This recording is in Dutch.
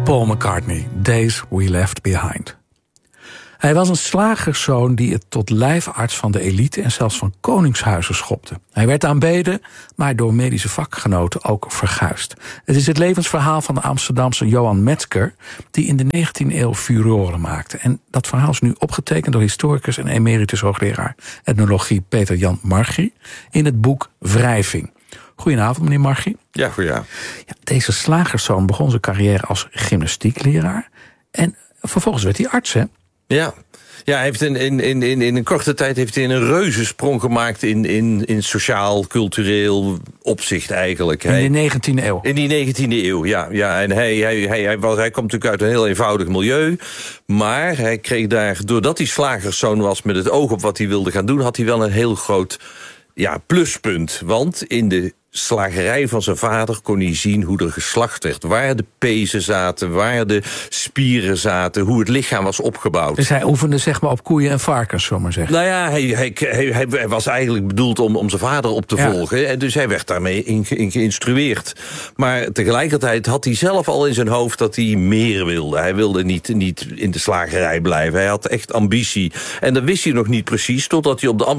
Paul McCartney, Days We Left Behind. Hij was een slagerszoon die het tot lijfarts van de elite en zelfs van koningshuizen schopte. Hij werd aanbeden, maar door medische vakgenoten ook verguisd. Het is het levensverhaal van de Amsterdamse Johan Metzger, die in de 19e eeuw furoren maakte. En dat verhaal is nu opgetekend door historicus en emeritus hoogleraar etnologie Peter-Jan Margie in het boek Wrijving. Goedenavond, meneer Margie. Ja, goedenavond. Ja, deze slagerszoon begon zijn carrière als gymnastiekleraar en vervolgens werd hij arts, hè? Ja. Ja, hij heeft in een korte tijd heeft hij een reuzensprong gemaakt in sociaal-cultureel opzicht eigenlijk. In de 19e eeuw. In die 19e eeuw, ja. En hij komt natuurlijk uit een heel eenvoudig milieu. Maar hij kreeg daar, doordat hij slagerszoon was met het oog op wat hij wilde gaan doen, had hij wel een heel groot pluspunt. Want in de slagerij van zijn vader kon hij zien hoe er geslacht werd. Waar de pezen zaten, waar de spieren zaten, hoe het lichaam was opgebouwd. Dus hij oefende zeg maar op koeien en varkens, zullen we maar zeggen. Nou ja, hij was eigenlijk bedoeld om zijn vader op te volgen. En dus hij werd daarmee in geïnstrueerd. Maar tegelijkertijd had hij zelf al in zijn hoofd dat hij meer wilde. Hij wilde niet in de slagerij blijven. Hij had echt ambitie. En dat wist hij nog niet precies, totdat hij op de